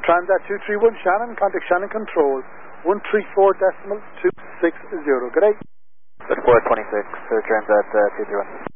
Transat 231 Shannon, contact Shannon Control, 134.260. Good day. Good 426, Transat 231.